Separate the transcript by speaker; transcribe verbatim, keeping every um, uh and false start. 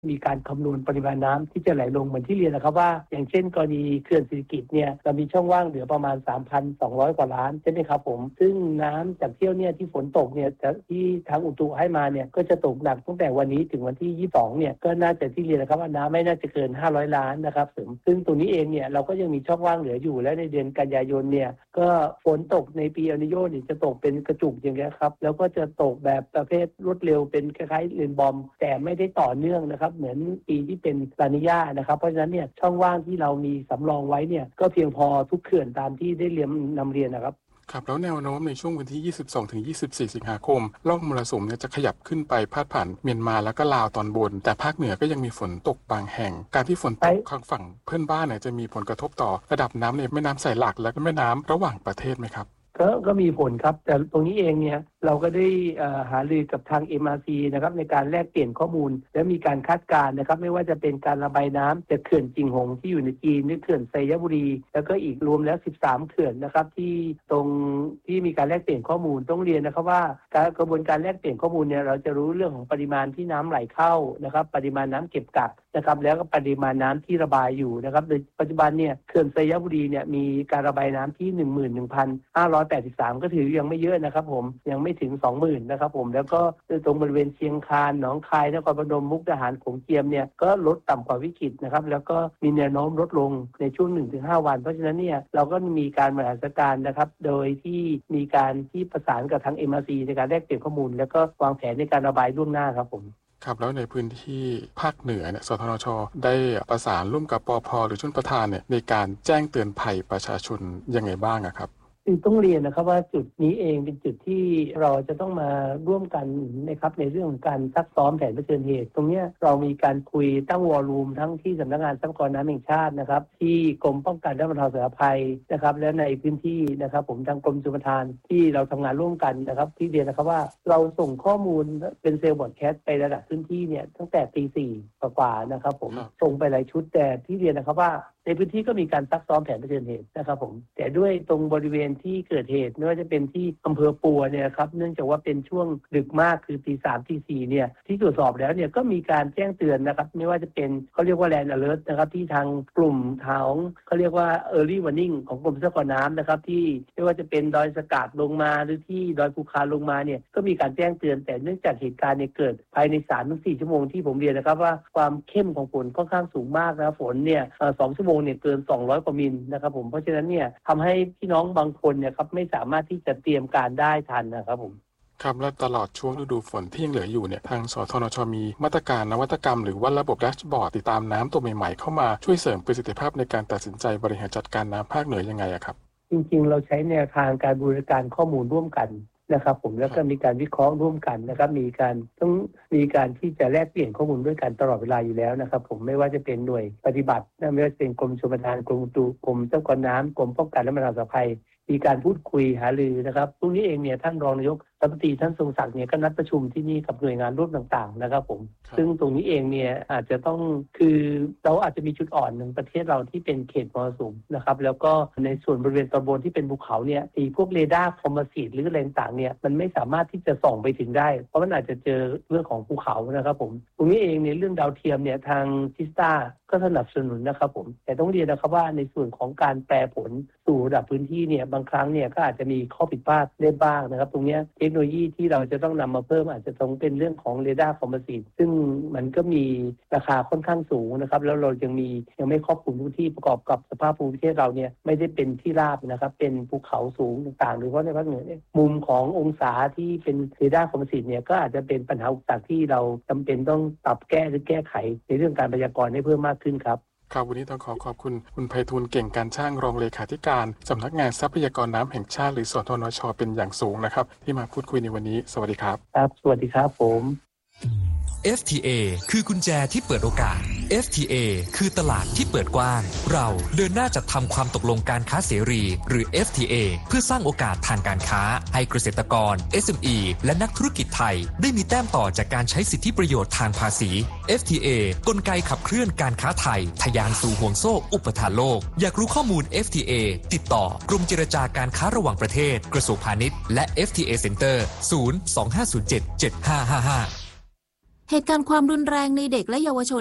Speaker 1: มีการคำนวณปริมาณน้ำที่จะไหลลงเหมือนที่เรียนนะครับว่าอย่างเช่นกรณีเขื่อนสิริกิติ์เนี่ยเรามีช่องว่างเหลือประมาณ สามพันสองร้อย กว่าล้านใช่ไหมครับผมซึ่งน้ำจากเที่ยวเนี่ยที่ฝนตกเนี่ยที่ทางอุตุให้มาเนี่ยก็จะตกหนักตั้งแต่วันนี้ถึงวันที่ยี่สิบสองเนี่ยก็น่าจะที่เรียนนะครับว่าน้ำไม่น่าจะเกินห้าร้อยล้านนะครับซึ่งตรงนี้เองเนี่ยเราก็ยังมีช่องว่างเหลืออยู่และในเดือนกันยายนเนี่ยก็ฝนตกในปีเอลนิโญเนี่ยจะตกเป็นกระจุกอย่างเงี้ยครับแล้วก็จะตกแบบประเภทรวดเร็วเป็นคล้ายๆเรนบอมแต่ไม่ได้ต่อเนื่องนะครับเหมือนปีที่เป็นลานีญานะครับเพราะฉะนั้นเนี่ยช่องว่างที่เรามีสำรองไว้เนี่ยก็เพียงพอทุกเขื่อนตามที่ได้เรียนนำเรียนนะครับ
Speaker 2: ครับแล้วแนวโน้มในช่วงวันที่ ยี่สิบสองถึงยี่สิบสี่ สิงหาคมร่องมรสุมเนี่ยจะขยับขึ้นไปพาดผ่านเมียนมาแล้วก็ลาวตอนบนแต่ภาคเหนือก็ยังมีฝนตกบางแห่งการที่ฝนตกข้างฝั่งเพื่อนบ้านเนี่ยจะมีผลกระทบต่อระดับน้ำในแม่น้ำสายหลักและแม่น้ำระหว่างประเทศไหมครับ
Speaker 1: ก็ก็มีผลครับแต่ตรงนี้เองเนี่ยเราก็ได้หารือกับทาง เอ็ม อาร์ ซี นะครับในการแลกเปลี่ยนข้อมูลและมีการคาดการณ์นะครับไม่ว่าจะเป็นการระบายน้ำจากเขื่อนจิงหงที่อยู่ในจีนหรือเขื่อนไซยบุรีแล้วก็อีกรวมแล้วสิบสามเขื่อนนะครับที่ตรงที่มีการแลกเปลี่ยนข้อมูลต้องเรียนนะครับว่าการกระบวนการแลกเปลี่ยนข้อมูลเนี่ยเราจะรู้เรื่องของปริมาณที่น้ำไหลเข้านะครับปริมาณน้ำเก็บกักนะครับแล้วก็ปริมาณน้ำที่ระบายอยู่นะครับในปัจจุบันเนี่ยเขื่อนไซยบุรีเนี่ยมีการระบายน้ำที่ หนึ่งหมื่นหนึ่งพันห้าร้อยแปดสิบสาม ก็ถือยังไม่เยอะนะครับผมยังไม่ถึง สองหมื่น นะครับผมแล้วก็ตรงบริเวณเชียงคานหนองคายนครพนมมุกดาหารโขงเจียมเนี่ยก็ลดต่ำกว่าวิกฤตนะครับแล้วก็มีแนวโน้มลดลงในช่วง หนึ่งถึงห้า วันเพราะฉะนั้นเนี่ยเราก็มีการบริหารจัดการนะครับโดยที่มีการที่ประสานกับทาง เอ็ม อาร์ ซี ในการแลกเปลี่ยนข้อมูลแล้วก็วางแผนในการระบายล่วงหน้าครับผม
Speaker 2: ครับแล้วในพื้นที่ภาคเหนือเนี่ยสทนช.ได้ประสานร่วมกับปภ.หรือชลประทานเนี่ยในการแจ้งเตือนภัยประชาชนยังไงบ้างอะครับ
Speaker 1: คือต้องเรียนนะครับว่าจุดนี้เองเป็นจุดที่เราจะต้องมาร่วมกันนะครับในเรื่องของการซักซ้อมแผนเผชิญเหตุตรงนี้เรามีการคุยตั้งวอลลุ่มทั้งที่สำนักงานทรัพยากรน้ำแห่งชาตินะครับที่กรมป้องกันและบรรเทาสาธารณภัยนะครับและในพื้นที่นะครับผมทางกรมชลประทานที่เราทำงานร่วมกันนะครับที่เรียนนะครับว่าเราส่งข้อมูลเป็นเซลล์บอดแคสต์ไประดับพื้นที่เนี่ยตั้งแต่ตีสี่กว่าๆนะครับผมส่งไปหลายชุดแต่ที่เรียนนะครับว่าในพื้นที่ก็มีการซักซ้อมแผนเผชิญเหตุนะครับผมแต่ด้วยตรงบริเวณที่เกิดเหตุไม่ว่าจะเป็นที่อำเภอปัวเนี่ยครับเนื่องจากว่าเป็นช่วงดึกมากคือตีสามตีสี่เนี่ยที่ตรวจสอบแล้วเนี่ยก็มีการแจ้งเตือนนะครับไม่ว่าจะเป็นเขาเรียกว่าแลนด์อเลิร์ตนะครับที่ทางกลุ่มทางเขาเรียกว่า early warning ของกรมทรัพยากรน้ำนะครับที่ไม่ว่าจะเป็นดอยสะกาดลงมาหรือที่ดอยภูคาลงมาเนี่ยก็มีการแจ้งเตือนแต่เนื่องจากเหตุการณ์เนี่ยเกิดภายใน สามถึงสี่ ชั่วโมงที่ผมเรียนนะครับว่าความเข้มของฝนค่อนข้างสูงมากนะฝนเนี่ยสองชั่วโมงเนี่ยเกินสองร้อยกว่ามิลนะครับผมเพราะฉะนั้นเนี่ยทำให้พี่น้องบางคนเนี่ยครับไม่สามารถที่จะเตรียมการได้ทันนะครับผม
Speaker 2: ครับและตลอดช่วงฤดูฝนที่ยังเหลืออยู่เนี่ยทางสทนช.มีมาตรการนวัตกรรมหรือว่าระบบแดชบอร์ดติดตามน้ำตัวใหม่ๆเข้ามาช่วยเสริมประสิทธิภาพในการตัดสินใจบริหารจัดการน้ำภาคเหนือยังไงอะครับ
Speaker 1: จริงๆเราใช้แนวทางการบริการข้อมูลร่วมกันนะครับผมแล้วก็มีการวิเคราะห์ร่วมกันนะครับมีการต้องมีการที่จะแลกเปลี่ยนข้อมูลด้วยกันตลอดเวลาอยู่แล้วนะครับผมไม่ว่าจะเป็นหน่วยปฏิบัติไม่ว่าจะเป็นกรมชลประทานกรมอุตุกรมทรัพยากรน้ำกรมป้องกันและบรรเทาสาธารณภัยมีการพูดคุยหารือนะครับตรงนี้เองเนี่ยท่านรองนายกรัฐมนตรีท่านทรงศักดิ์เนี่ยก็นัดประชุมที่นี่กับหน่วยงานร่วมต่างๆนะครับผมซึ่งตรงนี้เองเนี่ยอาจจะต้องคือเราอาจจะมีจุดอ่อนหนึ่งประเทศเราที่เป็นเขตมรสุมนะครับแล้วก็ในส่วนบริเวณตอนบนที่เป็นภูเขาเนี่ยไอ้พวกเรดาร์คอมโพสิตหรืออะไรต่างๆเนี่ยมันไม่สามารถที่จะส่องไปถึงได้เพราะมันอาจจะเจอเรื่องของภูเขานะครับผมตรงนี้เองในเรื่องดาวเทียมเนี่ยทางทิสตาก็สนับสนุนนะครับผมแต่ต้องเรียนนะครับว่าในส่วนของการแปลผลสู่ระดับพื้นที่เนี่ยบางครั้งเนี่ยก็อาจจะมีข้อผิดพลาดได้บ้างนะครับตรงนี้เทคโนโลยีที่เราจะต้องนำมาเพิ่มอาจจะต้องเป็นเรื่องของเรดาร์คอมโพสิตซึ่งมันก็มีราคาค่อนข้างสูงนะครับแล้วเรายังมียังไม่ครอบคลุมทุกที่ประกอบกับสภาพภูมิประเทศเราเนี่ยไม่ได้เป็นที่ราบนะครับเป็นภูเขาสูงต่างๆหรือว่าในภาคเหนือเนี่ยมุมขององศาที่เป็นเรดาร์คอมโพสิตเนี่ยก็อาจจะเป็นปัญหาอุปสรรคที่เราจำเป็นต้องปรับแก้หรือแก้ไขในเรื่องการพยากรณ์ให้เพิ่มมากขึ้นครับ
Speaker 2: ครับวันนี้ต้องขอขอบคุณคุณไพฑูรย์เก่งการช่างรองเลขาธิการสำนักงานทรัพยากรน้ำแห่งชาติหรือสทนช.เป็นอย่างสูงนะครับที่มาพูดคุยในวันนี้สวัสดีครับ
Speaker 1: ครับสวัสดีครับผม
Speaker 3: เอฟ ที เอ คือกุญแจที่เปิดโอกาส เอฟ ที เอ คือตลาดที่เปิดกว้างเราเดินหน้าจัดทำความตกลงการค้าเสรีหรือ เอฟ ที เอ เพื่อสร้างโอกาสทางการค้าให้เกษตรกร เอส เอ็ม อี และนักธุรกิจไทยได้มีแต้มต่อจากการใช้สิทธิประโยชน์ทางภาษี เอฟ ที เอ กลไกขับเคลื่อนการค้าไทยทะยานสู่ห่วงโซ่อุปทานโลกอยากรู้ข้อมูล เอฟ ที เอ ติดต่อกรมเจรจาการค้าระหว่างประเทศกระทรวงพาณิชย์และ เอฟ ที เอ Center ศูนย์ สอง ห้า ศูนย์ เจ็ด เจ็ด ห้า ห้า ห้า
Speaker 4: เหตุการณ์ความรุนแรงในเด็กและเยาวชน